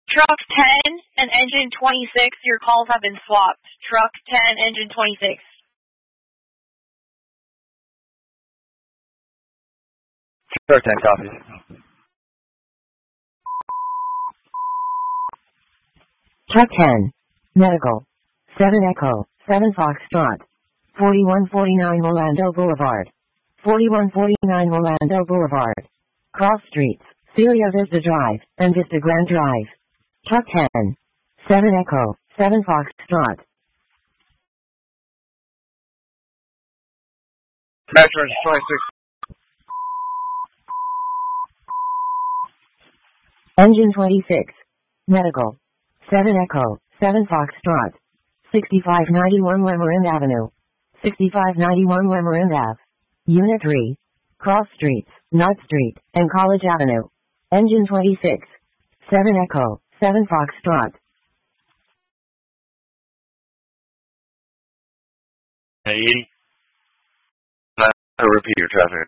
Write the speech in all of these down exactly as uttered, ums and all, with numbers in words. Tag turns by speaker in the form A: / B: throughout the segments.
A: Truck ten and engine twenty-six, your calls have been swapped. Truck ten, engine twenty-six.
B: Truck ten, copy.
C: Truck ten. Medical. seven Echo, seven Foxtrot. forty-one forty-nine Orlando Boulevard. forty-one forty-nine Orlando Boulevard. Cross Streets, Celia Vista Drive, and Vista Grand Drive. Truck ten. seven Echo, seven Foxtrot.
B: Metro twenty-six.
C: Engine twenty-six. Medical. seven Echo, seven Foxtrot. sixty-five ninety-one Lemarine Avenue. sixty-five ninety-one Lemarine Ave. Unit three. Cross Streets, Knott Street, and College Avenue. Engine twenty-six. seven Echo, seven Foxtrot.
B: eighty. I'll repeat your traffic.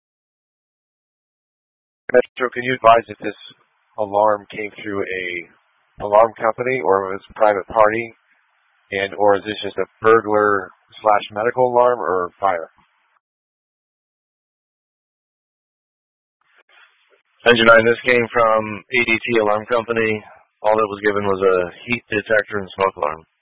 B: Metro, can you advise if this alarm came through a alarm company or was a private party, and or is this just a burglar slash medical alarm or fire? Engine nine, this came from A D T Alarm Company. All that was given was a heat detector and smoke alarm.